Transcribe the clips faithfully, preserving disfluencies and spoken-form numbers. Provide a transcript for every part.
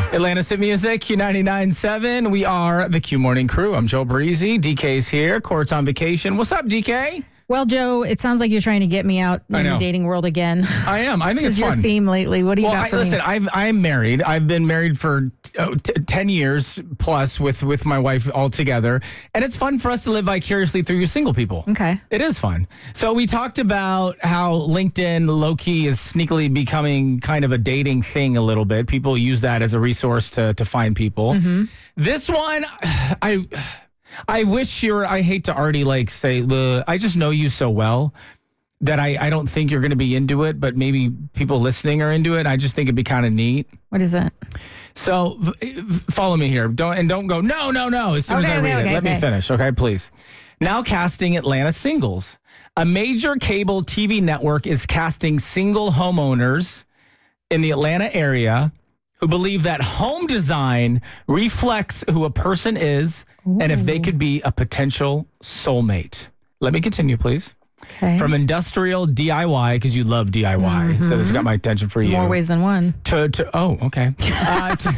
Atlanta's Hit Music, Q ninety-nine point seven. We are the Q Morning Crew. I'm Joe Breezy. D K's here. Court's on vacation. What's up, D K? Well, Joe, it sounds like you're trying to get me out in the dating world again. I am. I think this it's is fun. Your theme lately. What do you well, got for I, listen, me? I've, I'm married. I've been married for oh, t- ten years plus with, with my wife altogether. And it's fun for us to live vicariously through you single people. Okay. It is fun. So we talked about how LinkedIn low-key is sneakily becoming kind of a dating thing a little bit. People use that as a resource to, to find people. Mm-hmm. This one, I... I wish you're, I hate to already like say, uh, I just know you so well that I, I don't think you're going to be into it, but maybe people listening are into it. I just think it'd be kind of neat. What is it? So v- follow me here. Don't, and don't go, no, no, no, as soon okay, as I okay, read okay, it. Let okay. me finish. Okay, please. Now casting Atlanta singles. A major cable T V network is casting single homeowners in the Atlanta area who believe that home design reflects who a person is Ooh. And if they could be a potential soulmate. Let me continue, please. Okay. From industrial D I Y, because you love D I Y, mm-hmm. so this got my attention for you. More ways than one. To, to Oh, okay. uh, to,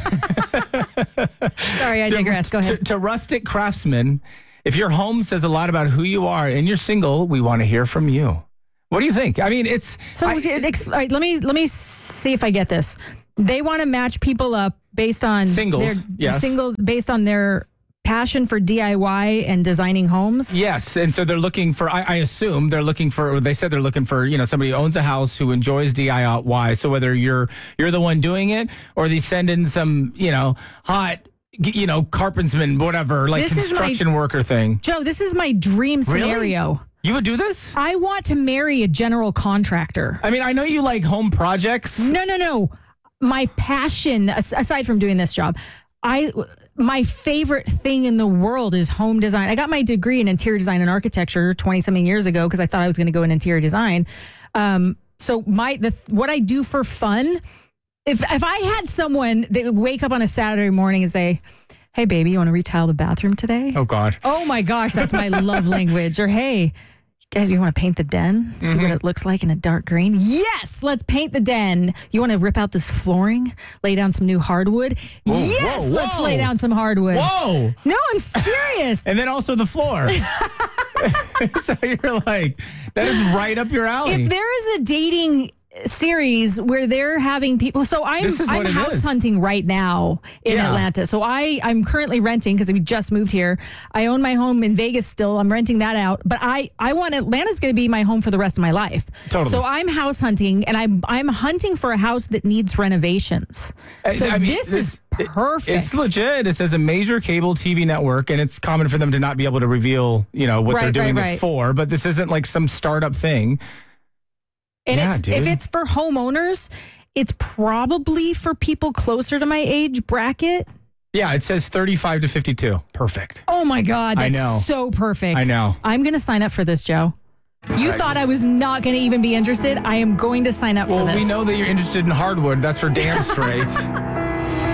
Sorry, I to, digress. Go ahead. To, to rustic craftsmen, if your home says a lot about who you are and you're single, we want to hear from you. What do you think? I mean, it's... So I, ex- all right, let me let me see if I get this. They want to match people up based on singles, their, yes. Singles based on their passion for D I Y and designing homes. Yes, and so they're looking for. I, I assume they're looking for. Or they said they're looking for. You know, somebody who owns a house who enjoys D I Y. So whether you're you're the one doing it or they send in some, you know, hot, you know, carpentsman, whatever, like This is construction my- worker thing. Joe, this is my dream scenario. Really? You would do this? I want to marry a general contractor. I mean, I know you like home projects. No, no, no. My passion, as- aside from doing this job, I my favorite thing in the world is home design. I got my degree in interior design and architecture twenty something years ago because I thought I was going to go in interior design. Um, so my the what I do for fun, if if I had someone that would wake up on a Saturday morning and say, "Hey, baby, you want to retile the bathroom today?" Oh God. Oh my gosh, that's my love language. Or hey, guys, you want to paint the den? See mm-hmm. what it looks like in a dark green? Yes, let's paint the den. You want to rip out this flooring? Lay down some new hardwood? Whoa, yes, whoa, let's whoa. lay down some hardwood. Whoa. No, I'm serious. And then also the floor. So you're like, that is right up your alley. If there is a dating series where they're having people, so I'm I'm house is. hunting right now in yeah. Atlanta. So I I'm currently renting because we just moved here. I own my home in Vegas still. I'm renting that out, but I I want Atlanta's going to be my home for the rest of my life. Totally. So I'm house hunting, and I'm I'm hunting for a house that needs renovations. So I mean, this, this is perfect. It's legit. It says a major cable T V network, and it's common for them to not be able to reveal, you know, what right, they're doing right, it right. for. But this isn't like some startup thing. And yeah, it's, dude. if it's for homeowners, it's probably for people closer to my age bracket. Yeah, it says thirty-five to fifty-two. Perfect. Oh my God, that's I know. so perfect. I know. I'm going to sign up for this, Joe. You right. thought I was not going to even be interested. I am going to sign up well, for this. Well, we know that you're interested in hardwood. That's for damn straight.